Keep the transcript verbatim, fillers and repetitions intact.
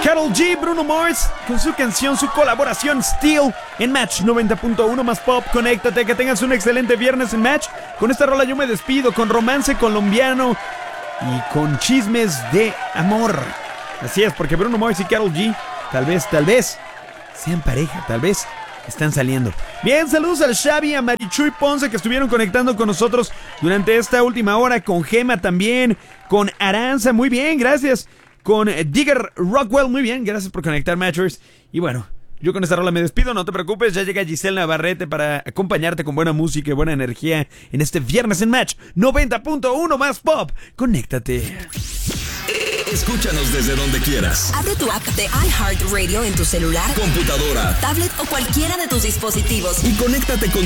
Karol G, Bruno Mars, con su canción, su colaboración Steel en Match noventa punto uno más pop. Conéctate, que tengas un excelente viernes en Match. Con esta rola yo me despido, con romance colombiano y con chismes de amor. Así es, porque Bruno Mars y Karol G tal vez, tal vez sean pareja, tal vez están saliendo. Bien, saludos al Xavi, a Marichuy Ponce, que estuvieron conectando con nosotros durante esta última hora, con Gema también, con Aranza, muy bien, gracias. Con Digger Rockwell, muy bien, gracias por conectar, Matchers. Y bueno, yo con esta rola me despido, no te preocupes, ya llega Giselle Navarrete para acompañarte con buena música y buena energía en este viernes en Match noventa punto uno más pop. Conéctate. Escúchanos desde donde quieras. Abre tu app de iHeartRadio en tu celular, computadora, tablet o cualquiera de tus dispositivos y conéctate con